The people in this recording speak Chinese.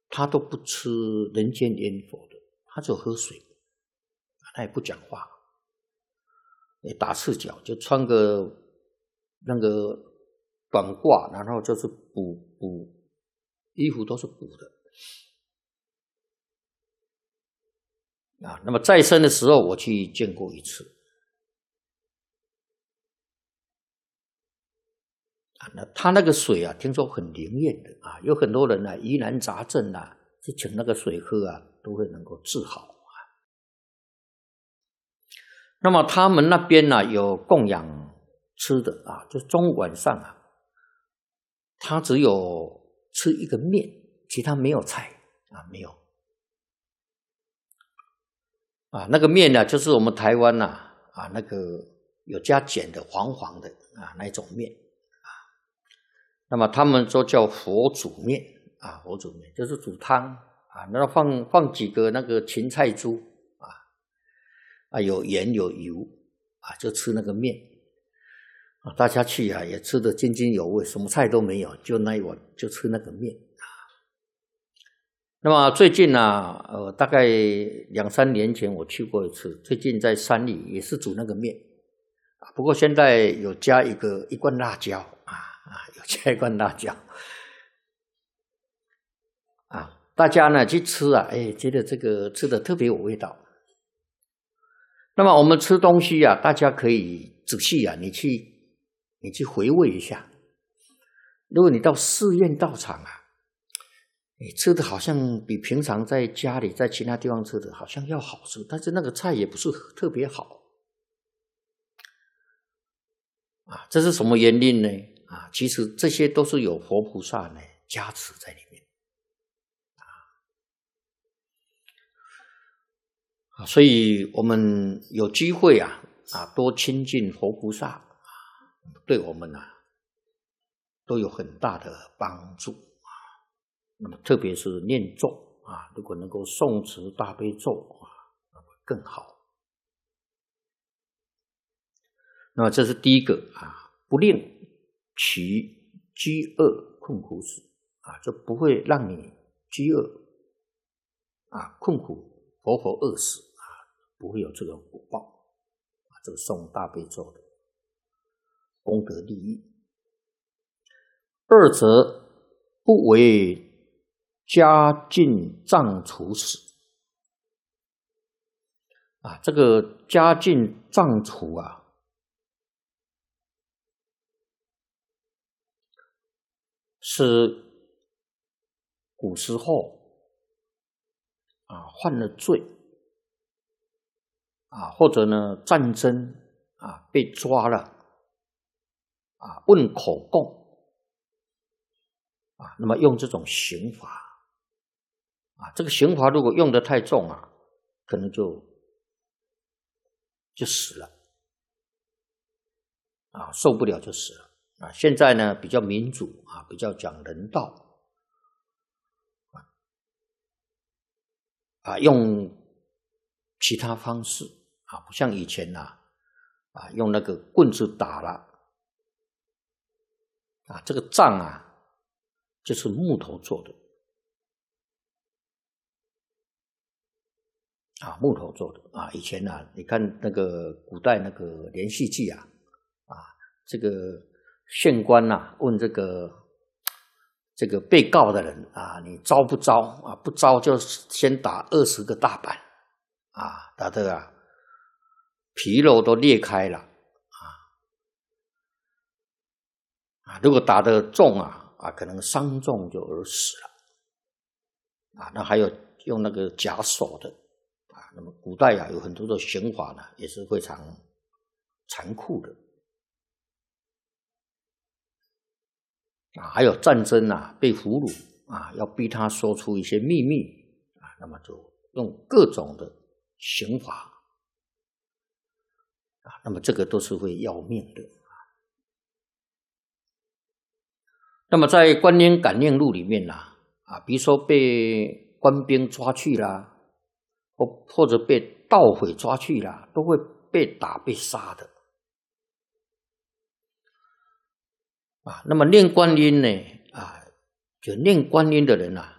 他都不吃人间烟火的，他就喝水，他也不讲话，也打赤脚，就穿个那个短褂，然后就是补衣服都是补的。那么再生的时候我去见过一次。那他那个水啊，听说很灵验的啊，有很多人啊疑难杂症啊，去请那个水喝啊，都会能够治好啊。那么他们那边呢有供养吃的啊，就中午晚上啊，他只有吃一个面，其他没有菜啊，没有啊。那个面呢，就是我们台湾呐那个有加碱的黄黄的啊那一种面。那么他们都叫佛煮面啊，佛煮面就是煮汤啊，然后放几个那个芹菜珠有盐有油啊，就吃那个面啊，大家去啊也吃得津津有味，什么菜都没有，就那一碗就吃那个面啊。那么最近啊，大概2-3年前我去过一次，最近在山里也是煮那个面啊，不过现在有加一罐辣椒有加一罐辣椒啊，大家呢去吃啊，觉得这个吃的特别有味道。那么我们吃东西啊，大家可以仔细啊，你去回味一下。如果你到寺院道场啊，你吃的好像比平常在家里在其他地方吃的好像要好吃，但是那个菜也不是特别好啊，这是什么原因呢？其实这些都是有佛菩萨呢加持在里面所以我们有机会多亲近佛菩萨对我们都有很大的帮助那么特别是念咒如果能够诵持大悲咒那么更好。那么这是第一个不令其饥饿困苦死就不会让你饥饿困苦活活饿死不会有这个果报这个诵大悲咒的功德利益。二则不为家境障处死这个家境障处是古时候犯了罪或者呢战争被抓了问口供那么用这种刑罚这个刑罚如果用得太重可能就死了受不了就死了现在呢比较民主比较讲人道用其他方式不像以前用那个棍子打了这个杖就是木头做的木头做的以前你看那个古代那个连续剧这个县官问这个被告的人你招不招不招就先打20个大板打得皮肉都裂开了如果打得重可能伤重就而死了那还有用那个假手的那么古代有很多的刑罚呢也是非常残酷的还有战争被俘虏要逼他说出一些秘密那么就用各种的刑罚那么这个都是会要命的那么在《观音感应录》里面比如说被官兵抓去啦或者被盗匪抓去啦都会被打被杀的那么念观音呢就念观音的人